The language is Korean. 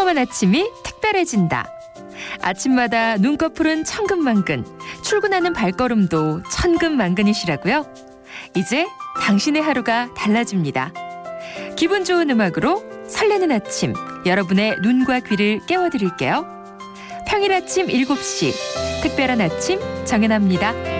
깜깜한 아침이 특별해진다. 아침마다 눈꺼풀은 천근만근, 출근하는 발걸음도 천근만근이시라고요? 이제 당신의 하루가 달라집니다. 기분 좋은 음악으로 설레는 아침, 여러분의 눈과 귀를 깨워드릴게요. 평일 아침 7시, 특별한 아침 정연아입니다.